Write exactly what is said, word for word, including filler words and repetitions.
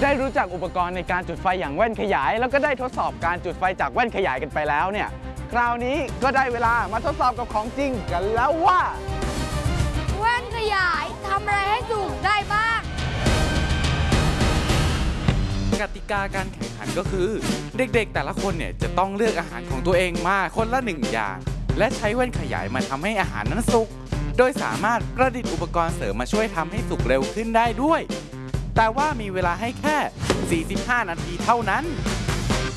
ได้รู้จักอุปกรณ์ในการจุดไฟอย่างแว่นขยายแล้วก็ได้ทดสอบการจุดไฟจากแว่นขยายกันไปแล้วเนี่ยคราวนี้ก็ได้เวลามาทดสอบกับของจริงกันแล้วว่าแว่นขยายทำอะไรให้สุกได้บ้างกติกาการแข่งขันก็คือเด็กๆแต่ละคนเนี่ยจะต้องเลือกอาหารของตัวเองมาคนละหนึ่งอย่างและใช้แว่นขยายมาทำให้อาหารนั้นสุกโดยสามารถประดิษฐ์อุปกรณ์เสริมมาช่วยทำให้สุกเร็วขึ้นได้ด้วยแต่ว่ามีเวลาให้แค่ สี่สิบห้า นาทีเท่านั้น